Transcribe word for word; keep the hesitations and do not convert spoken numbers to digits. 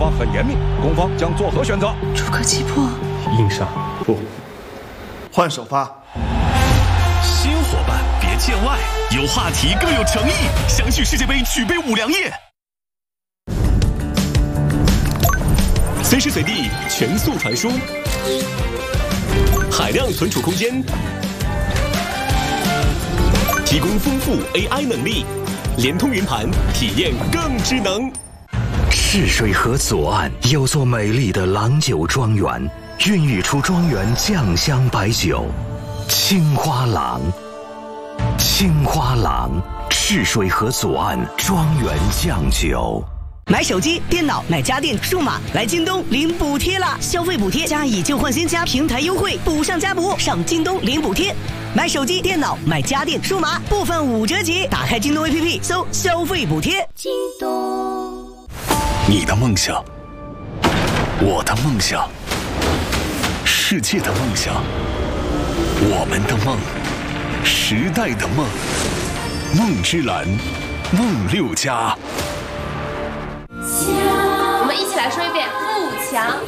方很严密，攻方将作何选择？ 诸葛击破， 硬上不， 换首发。 新伙伴别见外，有话题更有诚意，相信世界杯举杯五粮液。随时随地全速传输，海量存储空间，提供丰富 A I 能力，联通云盘，体验更智能。 赤水河左岸有座美丽的郎酒庄园，孕育出庄园酱香白酒，青花郎。青花郎，赤水河左岸庄园酱酒。 买手机、电脑、买家电、数码，来京东领补贴啦！消费补贴加以旧换新加平台优惠，补上加补，上京东领补贴。买手机、电脑、买家电、数码，部分五折起。打开京东 A P P 搜消费补贴。 京东。 你的梦想，我的梦想，世界的梦想，我们的梦，时代的梦，梦之蓝，梦六家。 我们一起来说一遍：富强。